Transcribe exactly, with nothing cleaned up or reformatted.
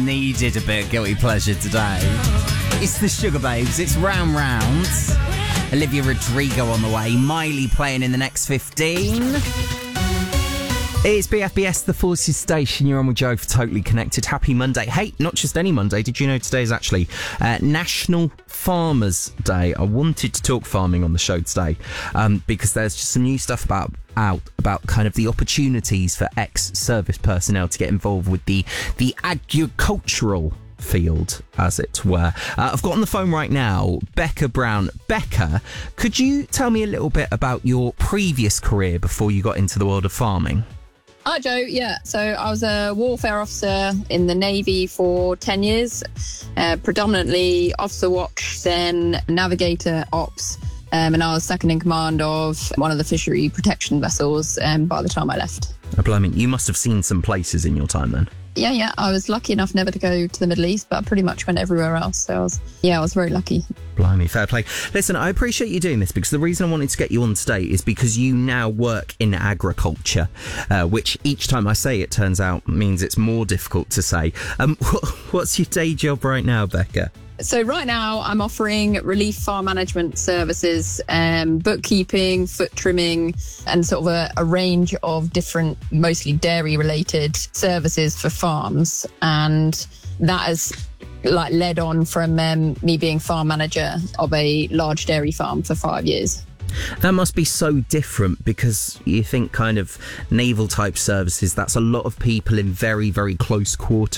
needed a bit of guilty pleasure today. It's the Sugar Babes, it's Round Round. Olivia Rodrigo on the way, Miley playing in the next fifteen. It's B F B S, the Forces Station. You're on with Joe for Totally Connected. Happy Monday. Hey, not just any Monday. Did you know today is actually uh, National Farmers Day? I wanted to talk farming on the show today um, because there's just some new stuff about out about kind of the opportunities for ex-service personnel to get involved with the the agricultural field, as it were. Uh, I've got on the phone right now Becca Brown. Becca, could you tell me a little bit about your previous career before you got into the world of farming? Hi, Joe. Yeah, so I was a warfare officer in the Navy for ten years, uh, predominantly officer watch, then navigator ops, um, and I was second in command of one of the fishery protection vessels um, by the time I left. Oh, blimey, you must have seen some places in your time then. Yeah, yeah, I was lucky enough never to go to the Middle East, but I pretty much went everywhere else. So I was, yeah, I was very lucky. Blimey, fair play. Listen, I appreciate you doing this because the reason I wanted to get you on today is because you now work in agriculture, uh, which each time I say it turns out means it's more difficult to say. Um, what's your day job right now, Becca? So right now I'm offering relief farm management services, um, bookkeeping, foot trimming, and sort of a, a range of different, mostly dairy related services for farms. And that has like led on from um, me being farm manager of a large dairy farm for five years. That must be so different because you think kind of naval type services, that's a lot of people in very, very close quarters.